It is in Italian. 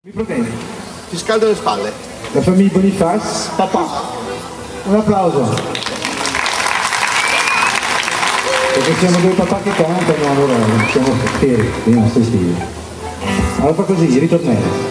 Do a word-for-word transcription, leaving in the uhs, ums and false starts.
Mi problemi. Ti scaldo le spalle. La famiglia Boniface. Papà. Un applauso. Perché siamo due papà che cantano, allora siamo fieri dei nostri stili. Allora fa così, ritornello.